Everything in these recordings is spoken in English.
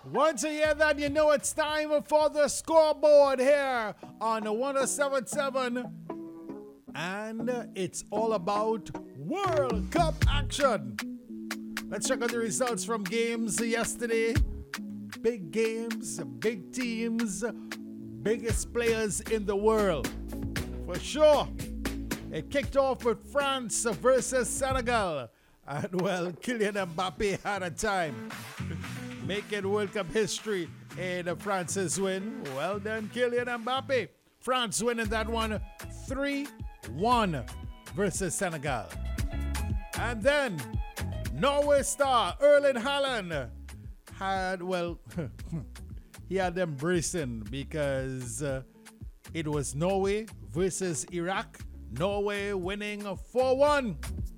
Once you hear that, you know it's time for the scoreboard here on 1077. And it's all about World Cup action. Let's check out the results from games yesterday. Big games, big teams, biggest players in the world. For sure. It kicked off with France versus Senegal. And well, Kylian Mbappe had a time. Making World Cup history in France's win. Well done, Kylian Mbappe. France winning that one 3-1 versus Senegal. And then Norway star Erling Haaland had, well, he had them bracing because it was Norway versus Iraq. Norway winning 4-1.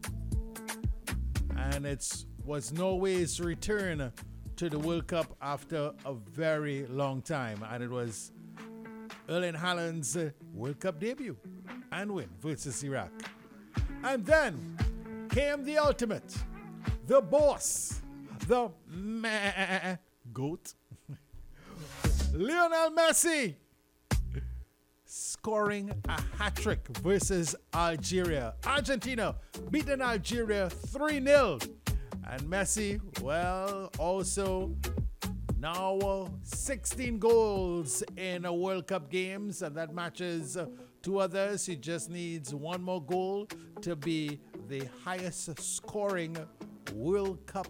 And it was Norway's return to the World Cup after a very long time. And it was Erling Haaland's World Cup debut and win versus Iraq. And then came the ultimate, the boss, the GOAT, Lionel Messi, scoring a hat-trick versus Algeria. Argentina beating Algeria 3-0. And Messi, well, also now 16 goals in a World Cup games, and that matches two others. He just needs one more goal to be the highest scoring World Cup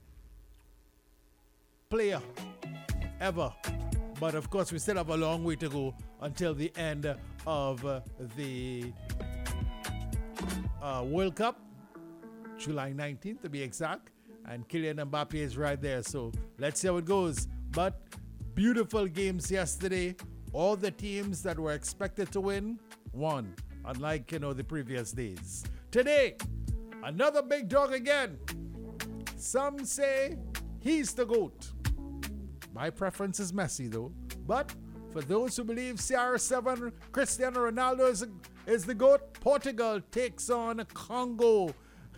player ever. But of course, we still have a long way to go until the end of the World Cup. July 19th to be exact, and Kylian Mbappe is right there, so let's see how it goes. But beautiful games yesterday. All the teams that were expected to win won, unlike the previous days. Today, another big dog again. Some say he's the GOAT. My preference is Messi though, but for those who believe CR7 Cristiano Ronaldo is the GOAT, Portugal takes on Congo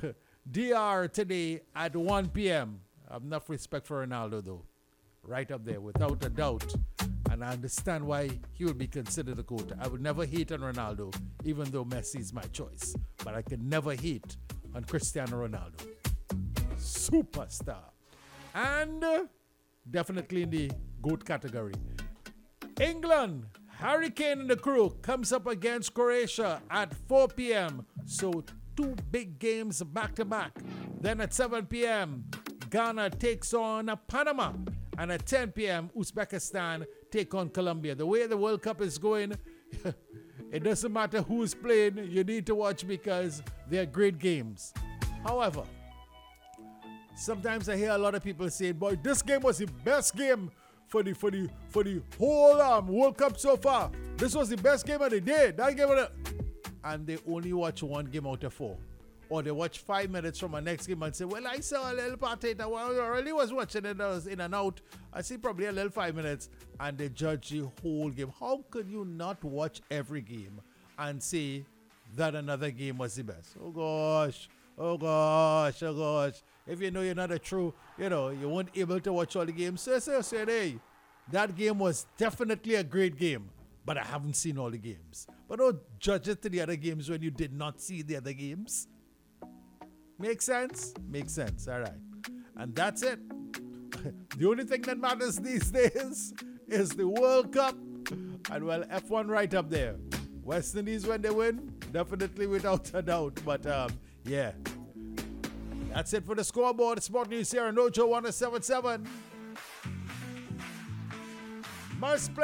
DR today at 1 p.m. I have enough respect for Ronaldo though. Right up there without a doubt. And I understand why he would be considered a GOAT. I would never hate on Ronaldo, even though Messi is my choice. But I could never hate on Cristiano Ronaldo. Superstar. And definitely in the GOAT category. England, Harry Kane and the crew comes up against Croatia at 4 p.m. So two big games back-to-back. Then at 7 p.m., Ghana takes on Panama. And at 10 p.m., Uzbekistan take on Colombia. The way the World Cup is going, it doesn't matter who's playing. You need to watch because they're great games. However, sometimes I hear a lot of people say, boy, this game was the best game for the whole World Cup so far. This was the best game of the day. That game of the... And they only watch one game out of 4. Or they watch 5 minutes from a next game and say, well, I saw a little part of it. I really was watching it. I was in and out. I see probably a little 5 minutes. And they judge the whole game. How could you not watch every game and say that another game was the best? Oh, gosh. Oh, gosh. Oh, gosh. If you know you're not a true, you weren't able to watch all the games. So say, hey, that game was definitely a great game. But I haven't seen all the games. But don't judge it to the other games when you did not see the other games. Make sense? Makes sense. All right. And that's it. The only thing that matters these days is the World Cup. And well, F1 right up there. West Indies when they win, definitely without a doubt. But yeah. That's it for the scoreboard. Sport News here on Mojo 1077. Must play.